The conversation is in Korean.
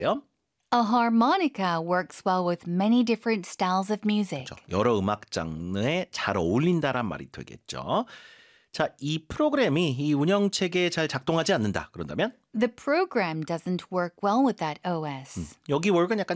A harmonica works well with many different styles of music. 그렇죠. 여러 음악 장르에 잘 어울린다란 말이 되겠죠. 자, 이 프로그램이 이 운영체계에 잘 작동하지 않는다. 그런다면 The program doesn't work well with that OS. 여기 work은 약간